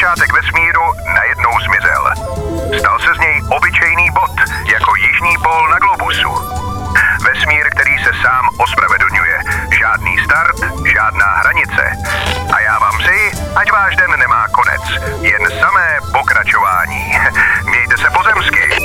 začátek vesmíru najednou zmizel. Stal se z něj obyčejný bod, jako jižní pól na globusu. Vesmír, který se sám ospravedlňuje. Žádný start, žádná hranice. A já vám přeji, ať váš den nemá konec, jen samé pokračování. Mějte se pozemsky.